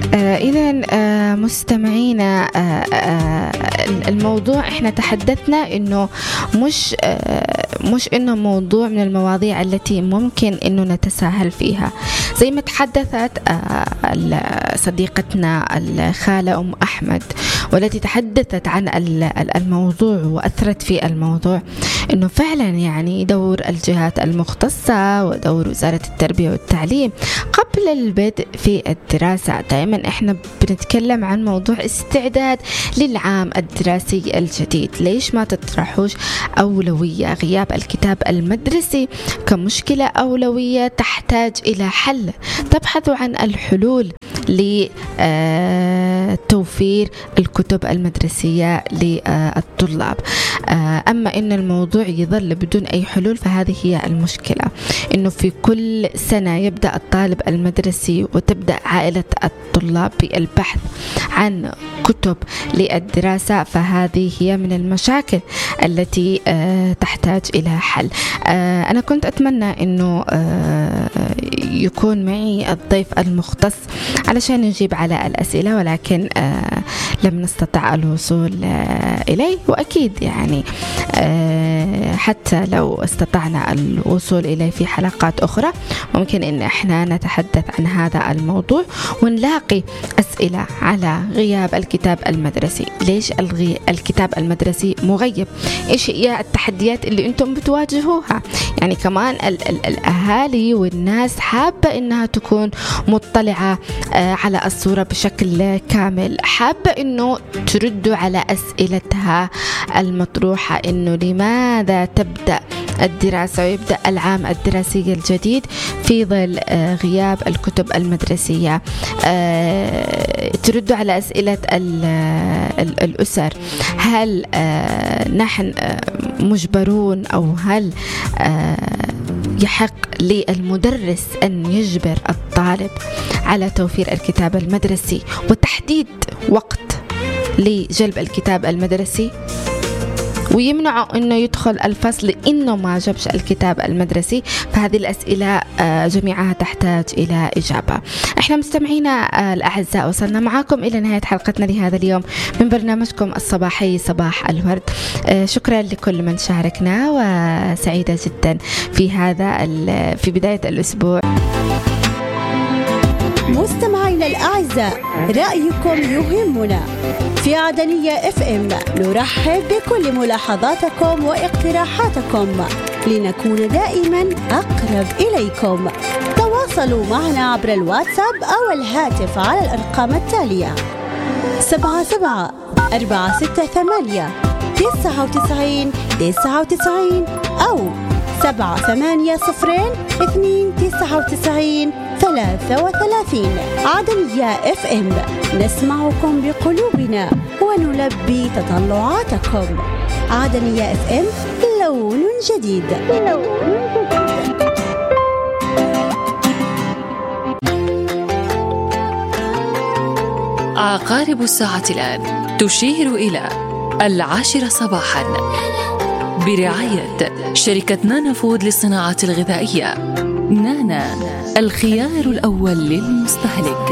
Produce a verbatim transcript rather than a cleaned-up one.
آه إذن آه مستمعينا، آه آه الموضوع إحنا تحدثنا إنه مش آه مش إنه موضوع من المواضيع التي ممكن إنه نتساهل فيها، زي ما تحدثت آه صديقتنا الخالة أم أحمد، والتي تحدثت عن الموضوع وأثرت في الموضوع، إنه فعلا يعني دور الجهات المختصة ودور وزارة التربية والتعليم قبل البدء في الدراسة. دائما إحنا بنتكلم عن موضوع استعداد للعام الدراسي الجديد، ليش ما تطرحوش أولوية غياب الكتاب المدرسي كمشكلة أولوية تحتاج إلى حل؟ تبحثوا عن الحلول لتوفير الكتب المدرسية للطلاب. أما إن الموضوع يظل بدون أي حلول فهذه هي المشكلة، إنه في كل سنة يبدأ الطالب المدرسي وتبدأ عائلة الطلاب بالبحث عن كتب للدراسة، فهذه هي من المشاكل التي تحتاج إلى حل. أنا كنت أتمنى إنه يكون معي الضيف المختص علشان نجيب على الأسئلة، ولكن لم نستطع الوصول إليه، وأكيد يعني حتى لو استطعنا الوصول إليه في حلقات أخرى ممكن إن إحنا نتحدث عن هذا الموضوع ونلاقي أسئلة على غياب الكتاب المدرسي. ليش الغي... الكتاب المدرسي مغيب؟ إيش هي التحديات اللي أنتم بتواجهوها؟ يعني كمان ال... ال... الأهالي والناس حابة إنها تكون مطلعة على الصورة بشكل كامل، حابة إنه تردوا على أسئلتها المطروحة، إنه لماذا تبدأ الدراسة ويبدأ العام الدراسي الجديد في ظل غياب الكتب المدرسية. تردوا على أسئلة الأسر، هل نحن مجبرون أو هل يحق للمدرس أن يجبر الطالب على توفير الكتاب المدرسي وتحديد وقت لجلب الكتاب المدرسي، ويمنعوا أنه يدخل الفصل إنه ما جابش الكتاب المدرسي؟ فهذه الأسئلة جميعها تحتاج إلى إجابة. إحنا مستمعينا الأعزاء وصلنا معاكم إلى نهاية حلقتنا لهذا اليوم من برنامجكم الصباحي صباح الورد. شكرا لكل من شاركنا، وسعيدة جدا في هذا في بداية الأسبوع. مستمعينا الأعزاء، رأيكم يهمنا. في عدنية اف ام نرحب بكل ملاحظاتكم واقتراحاتكم لنكون دائما أقرب إليكم. تواصلوا معنا عبر الواتساب أو الهاتف على الأرقام التالية: سبعة سبعة أربعة ستة ثمانية تسعة وتسعين تسعة وتسعين أو سبعة ثمانية صفرين اثنين تسعة وتسعين ثلاثة وثلاثين. عدنية اف ام، نسمعكم بقلوبنا ونلبي تطلعاتكم. عدنية اف ام، لون جديد. عقارب الساعة الآن تشير إلى العاشرة صباحا برعاية شركة نانا فود للصناعات الغذائية. نانا، الخيار الأول للمستهلك.